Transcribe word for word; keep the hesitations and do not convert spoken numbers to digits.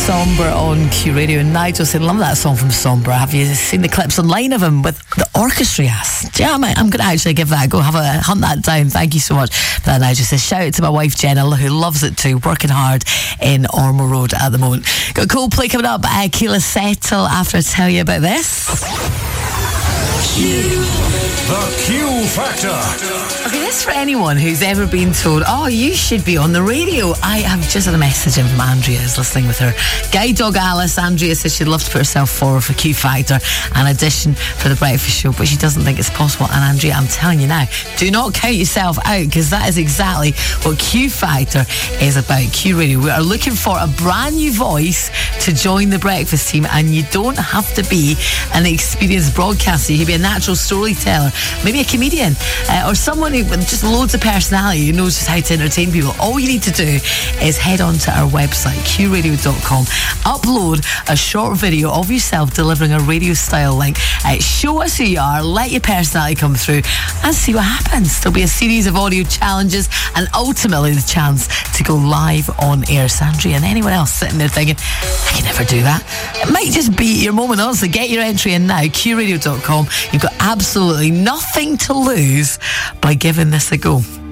Somber on Q Radio, and Nigel said, love that song from Somber. Have you seen the clips online of him with the orchestra? Yes. Do you know what? I'm going to actually give that a go, have a hunt that down. Thank you so much for that. Nigel says, shout out to my wife Jenna, who loves it too, working hard in Ormeau Road at the moment. Got Coldplay coming up, uh, Keela Settle, after I tell you about this. Q. The Q Factor. Okay, this is for anyone who's ever been told, oh, you should be on the radio. I have just had a message in from Andrea, who's listening with her guide dog Alice. Andrea says she'd love to put herself forward for Q Factor and audition for the breakfast show, but she doesn't think it's possible. And Andrea, I'm telling you now, do not count yourself out, because that is exactly what Q Factor is about. Q Radio, we are looking for a brand new voice to join the breakfast team, and you don't have to be an experienced broadcaster. You could be a natural storyteller, maybe a comedian, uh, or someone who with just loads of personality, who knows just how to entertain people. All you need to do is head on to our website, q radio dot com, upload a short video of yourself delivering a radio style link, uh, show us who you are, let your personality come through, and see what happens. There'll be a series of audio challenges and ultimately the chance to go live on air. Sandra and anyone else sitting there thinking, I can never do that. It might just be your moment. Honestly, get your entry in now, q radio dot com. You've got absolutely nothing to lose by giving this a go.